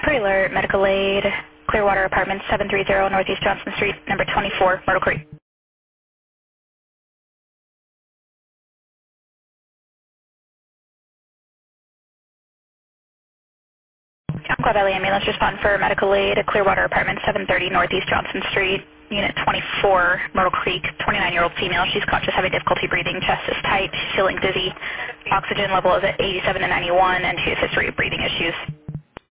Prairie Alert, Medical Aid, Clearwater Apartments, 730 Northeast Johnson Street, number 24, Myrtle Creek. Umpqua Valley Ambulance, respond for Medical Aid, Clearwater Apartments, 730 Northeast Johnson Street, Unit 24, Myrtle Creek, 29-year-old female. She's conscious, having difficulty breathing, chest is tight, she's feeling dizzy. Oxygen level is at 87 to 91, and she has history of breathing issues.